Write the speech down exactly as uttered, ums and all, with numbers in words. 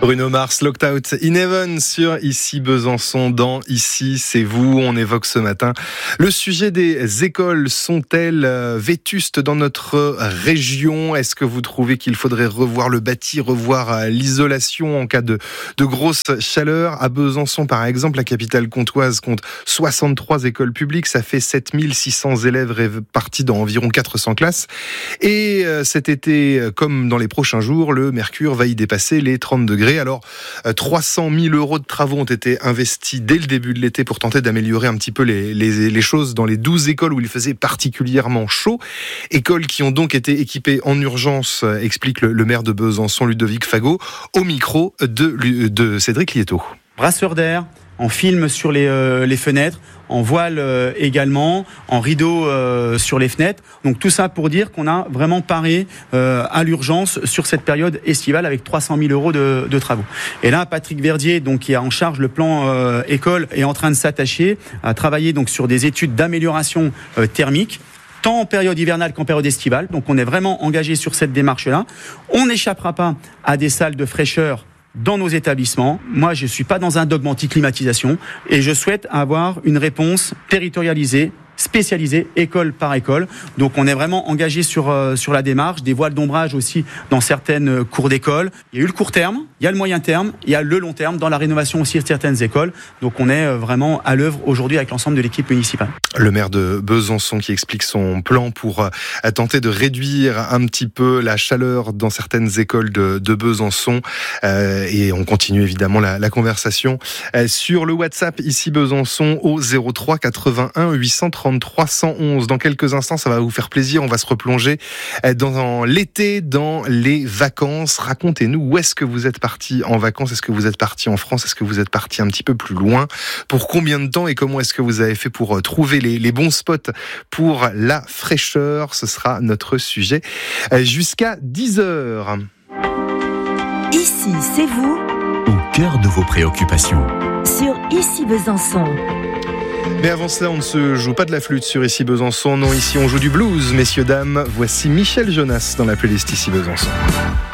Bruno Mars, Locked Out in Heaven sur Ici Besançon. Dans Ici, c'est vous. On évoque ce matin le sujet des écoles. Sont-elles vétustes dans notre région? Est-ce que vous trouvez qu'il faudrait revoir le bâti, revoir l'isolation en cas de, de grosse chaleur? À Besançon, par exemple, la capitale comtoise compte soixante-trois écoles publiques. Ça fait sept mille six cents élèves répartis dans environ quatre cents classes. Et cet été, comme dans les prochains jours, le mercure va y dépasser les trente degrés. Alors, trois cent mille euros de travaux ont été investis dès le début de l'été pour tenter d'améliorer un petit peu les, les, les choses dans les douze écoles où il faisait particulièrement chaud. Écoles qui ont donc été équipées en urgence, explique le, le maire de Besançon, Ludovic Fagot, au micro de, de Cédric Lietto. Brasseur d'air, en film sur les, euh, les fenêtres, en voile euh, également, en rideau euh, sur les fenêtres. Donc tout ça pour dire qu'on a vraiment paré euh, à l'urgence sur cette période estivale avec trois cent mille euros de, de travaux. Et là, Patrick Verdier, donc qui a en charge le plan euh, école, est en train de s'attacher à travailler donc sur des études d'amélioration euh, thermique, tant en période hivernale qu'en période estivale. Donc on est vraiment engagé sur cette démarche-là. On n'échappera pas à des salles de fraîcheur dans nos établissements. Moi, je ne suis pas dans un dogme anti-climatisation et je souhaite avoir une réponse territorialisée, spécialisée, école par école. Donc on est vraiment engagé sur, euh, sur la démarche, des voiles d'ombrage aussi dans certaines cours d'école. Il y a eu le court terme, il y a le moyen terme, il y a le long terme dans la rénovation aussi de certaines écoles. Donc on est vraiment à l'œuvre aujourd'hui avec l'ensemble de l'équipe municipale. Le maire de Besançon qui explique son plan pour euh, tenter de réduire un petit peu la chaleur dans certaines écoles de, de Besançon. Euh, et on continue évidemment la, la conversation euh, sur le WhatsApp Ici Besançon au zéro trois quatre-vingt-un huit cent trente-trois cent onze. Dans quelques instants, ça va vous faire plaisir. On va se replonger dans l'été, dans les vacances. Racontez-nous où est-ce que vous êtes partis en vacances. Est-ce que vous êtes partis en France? Est-ce que vous êtes partis un petit peu plus loin? Pour combien de temps et comment est-ce que vous avez fait pour trouver les, les bons spots pour la fraîcheur? Ce sera notre sujet jusqu'à dix heures. Ici, c'est vous. Au cœur de vos préoccupations. Sur Ici Besançon. Mais avant cela, on ne se joue pas de la flûte sur Ici Besançon. Non, ici on joue du blues, messieurs, dames. Voici Michel Jonas dans la playlist Ici Besançon.